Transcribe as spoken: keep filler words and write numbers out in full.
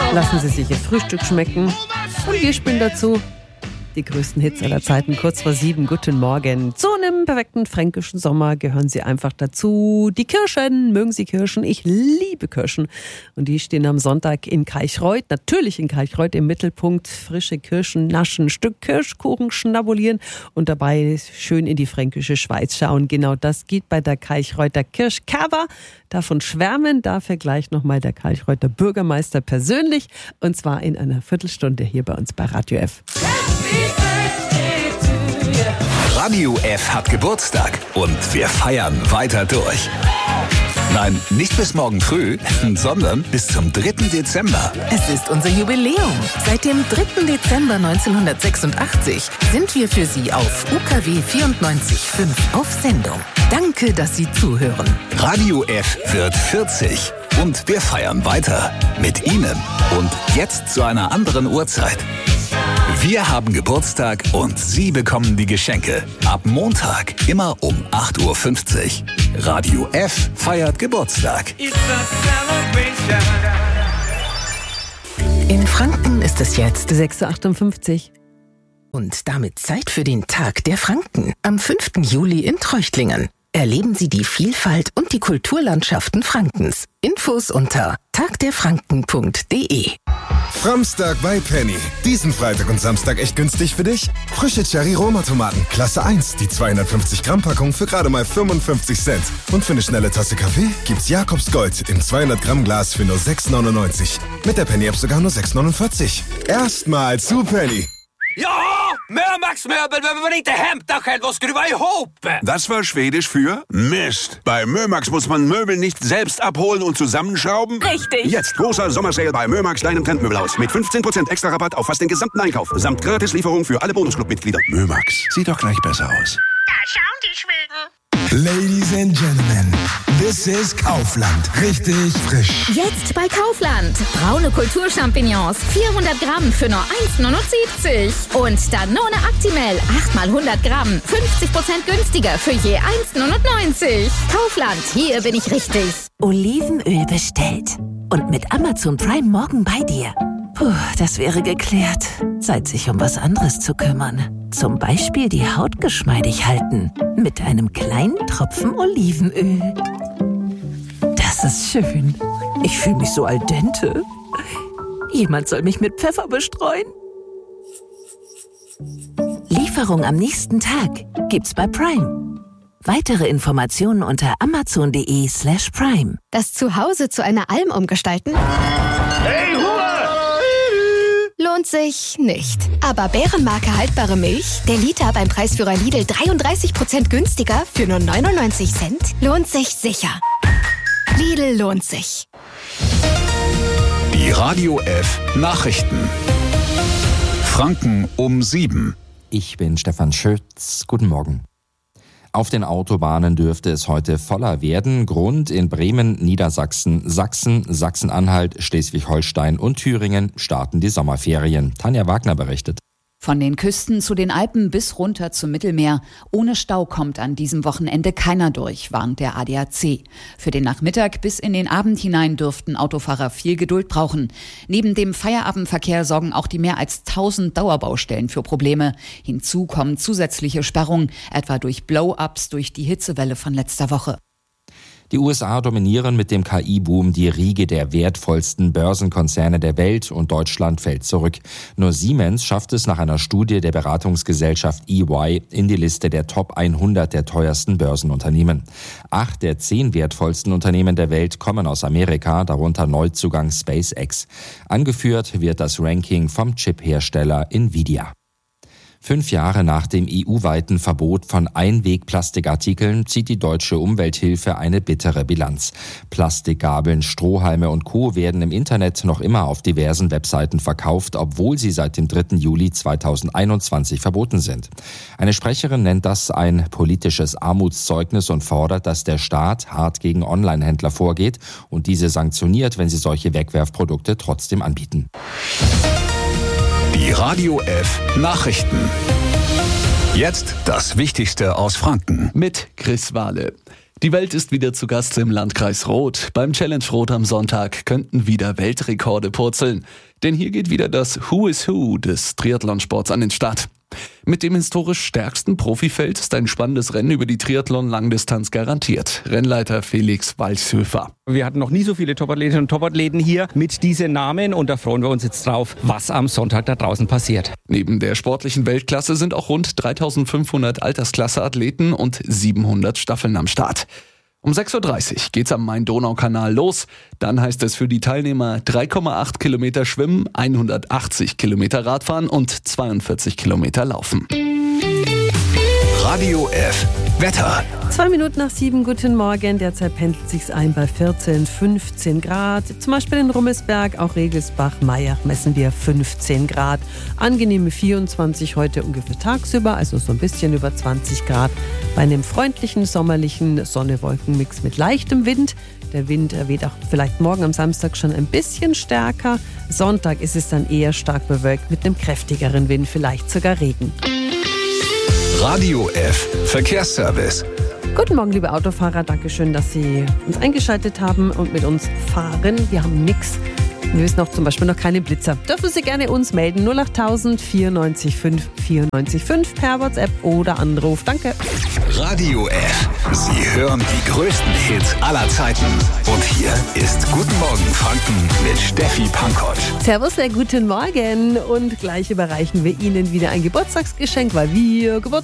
Lassen Sie sich Ihr Frühstück schmecken und wir spielen dazu die größten Hits aller Zeiten, kurz vor sieben. Guten Morgen. Zu einem perfekten fränkischen Sommer gehören sie einfach dazu. Die Kirschen, mögen Sie Kirschen? Ich liebe Kirschen. Und die stehen am Sonntag in Kaichreuth, natürlich in Kaichreuth im Mittelpunkt. Frische Kirschen naschen, ein Stück Kirschkuchen schnabulieren und dabei schön in die fränkische Schweiz schauen. Genau das geht bei der Kaichreuther Kirschkerber. Davon schwärmen darf er gleich nochmal der Kaichreuther Bürgermeister persönlich. Und zwar in einer Viertelstunde hier bei uns bei Radio F. Radio F hat Geburtstag und wir feiern weiter durch. Nein, nicht bis morgen früh, sondern bis zum dritten Dezember. Es ist unser Jubiläum. Seit dem dritten Dezember neunzehnhundertsechsundachtzig sind wir für Sie auf U K W vierundneunzig Komma fünf auf Sendung. Danke, dass Sie zuhören. Radio F wird vierzig und wir feiern weiter mit Ihnen. Und jetzt zu einer anderen Uhrzeit. Wir haben Geburtstag und Sie bekommen die Geschenke. Ab Montag immer um acht Uhr fünfzig. Radio F feiert Geburtstag. In Franken ist es jetzt sechs Uhr achtundfünfzig. Und damit Zeit für den Tag der Franken am fünften Juli in Treuchtlingen. Erleben Sie die Vielfalt und die Kulturlandschaften Frankens. Infos unter tagderfranken punkt de. Framstag bei Penny. Diesen Freitag und Samstag echt günstig für dich? Frische Cherry-Roma-Tomaten, Klasse eins, die zweihundertfünfzig Gramm Packung für gerade mal fünfundfünfzig Cent. Und für eine schnelle Tasse Kaffee gibt's Jakobs Gold im zweihundert Gramm Glas für nur sechs neunundneunzig. Mit der Penny-App sogar nur sechs neunundvierzig. Erstmal zu Penny. Ja, Mömax-Möbel, wenn man inte hämtar själv och skruva ihop. Das war Schwedisch für Mist. Bei Mömax muss man Möbel nicht selbst abholen und zusammenschrauben. Richtig. Jetzt großer Sommersale bei Mömax, deinem Trendmöbelhaus. Mit fünfzehn Prozent extra Rabatt auf fast den gesamten Einkauf. Samt Gratislieferung für alle Bonusclub-Mitglieder. Mömax, sieht doch gleich besser aus. Da schauen die Schweden. Ladies and Gentlemen, this is Kaufland. Richtig frisch. Jetzt bei Kaufland. Braune Kulturchampignons, vierhundert Gramm für nur eins neunundsiebzig. Und Danone Actimel, acht mal hundert Gramm, fünfzig Prozent günstiger für je eins neunundneunzig. Kaufland, hier bin ich richtig. Olivenöl bestellt. Und mit Amazon Prime morgen bei dir. Puh, das wäre geklärt. Zeit, sich um was anderes zu kümmern. Zum Beispiel die Haut geschmeidig halten. Mit einem kleinen Tropfen Olivenöl. Das ist schön. Ich fühle mich so al dente. Jemand soll mich mit Pfeffer bestreuen. Lieferung am nächsten Tag gibt's bei Prime. Weitere Informationen unter amazon.de slash prime. Das Zuhause zu einer Alm umgestalten? Hey, Ruhe! Lohnt sich nicht. Aber Bärenmarke haltbare Milch, der Liter beim Preisführer Lidl dreiunddreißig Prozent günstiger für nur neunundneunzig Cent, lohnt sich sicher. Lidl lohnt sich. Die Radio F Nachrichten. Franken um sieben. Ich bin Stefan Schütz. Guten Morgen. Auf den Autobahnen dürfte es heute voller werden. Grund: in Bremen, Niedersachsen, Sachsen, Sachsen-Anhalt, Schleswig-Holstein und Thüringen starten die Sommerferien. Tanja Wagner berichtet. Von den Küsten zu den Alpen bis runter zum Mittelmeer. Ohne Stau kommt an diesem Wochenende keiner durch, warnt der A D A C. Für den Nachmittag bis in den Abend hinein dürften Autofahrer viel Geduld brauchen. Neben dem Feierabendverkehr sorgen auch die mehr als tausend Dauerbaustellen für Probleme. Hinzu kommen zusätzliche Sperrungen, etwa durch Blow-ups durch die Hitzewelle von letzter Woche. Die U S A dominieren mit dem K I-Boom die Riege der wertvollsten Börsenkonzerne der Welt und Deutschland fällt zurück. Nur Siemens schafft es nach einer Studie der Beratungsgesellschaft E Y in die Liste der Top hundert der teuersten Börsenunternehmen. Acht der zehn wertvollsten Unternehmen der Welt kommen aus Amerika, darunter Neuzugang SpaceX. Angeführt wird das Ranking vom Chip-Hersteller Nvidia. Fünf Jahre nach dem E U-weiten Verbot von Einwegplastikartikeln zieht die Deutsche Umwelthilfe eine bittere Bilanz. Plastikgabeln, Strohhalme und Co. werden im Internet noch immer auf diversen Webseiten verkauft, obwohl sie seit dem dritten Juli zweitausendeinundzwanzig verboten sind. Eine Sprecherin nennt das ein politisches Armutszeugnis und fordert, dass der Staat hart gegen Online-Händler vorgeht und diese sanktioniert, wenn sie solche Wegwerfprodukte trotzdem anbieten. Die Radio F Nachrichten. Jetzt das Wichtigste aus Franken. Mit Chris Wahle. Die Welt ist wieder zu Gast im Landkreis Roth. Beim Challenge Roth am Sonntag könnten wieder Weltrekorde purzeln. Denn hier geht wieder das Who is Who des Triathlonsports an den Start. Mit dem historisch stärksten Profifeld ist ein spannendes Rennen über die Triathlon-Langdistanz garantiert. Rennleiter Felix Walshöfer. Wir hatten noch nie so viele Topathletinnen und Topathleten hier mit diesen Namen und da freuen wir uns jetzt drauf, was am Sonntag da draußen passiert. Neben der sportlichen Weltklasse sind auch rund dreitausendfünfhundert Altersklasse-Athleten und siebenhundert Staffeln am Start. Um sechs Uhr dreißig geht's am Main-Donau-Kanal los. Dann heißt es für die Teilnehmer drei Komma acht Kilometer schwimmen, hundertachtzig Kilometer Radfahren und zweiundvierzig Kilometer laufen. Radio F. Wetter. Zwei Minuten nach sieben, guten Morgen. Derzeit pendelt sich's ein bei vierzehn, fünfzehn Grad. Zum Beispiel in Rummelsberg, auch Regelsbach, Meier messen wir fünfzehn Grad. Angenehme vierundzwanzig heute ungefähr tagsüber, also so ein bisschen über zwanzig Grad. Bei einem freundlichen, sommerlichen Sonne-Wolken-Mix mit leichtem Wind. Der Wind weht auch vielleicht morgen am Samstag schon ein bisschen stärker. Sonntag ist es dann eher stark bewölkt mit einem kräftigeren Wind, vielleicht sogar Regen. Radio F. Verkehrsservice. Guten Morgen, liebe Autofahrer. Dankeschön, dass Sie uns eingeschaltet haben und mit uns fahren. Wir haben nichts. Wir wissen auch zum Beispiel noch keine Blitzer. Dürfen Sie gerne uns melden. null achttausend vierundneunzig fünf vierundneunzig fünf per WhatsApp oder Anruf. Danke. Radio F. Sie hören die größten Hits aller Zeiten. Und hier ist Guten Morgen Franken mit Steffi Pankott. Servus, sehr guten Morgen. Und gleich überreichen wir Ihnen wieder ein Geburtstagsgeschenk, weil wir Geburtstag